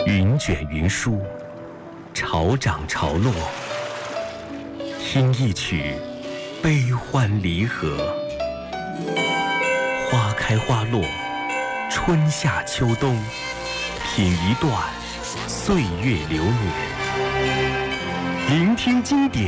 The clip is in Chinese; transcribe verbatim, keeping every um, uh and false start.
云卷云舒，潮涨潮落，听一曲悲欢离合，花开花落，春夏秋冬，品一段岁月流年，聆听经典，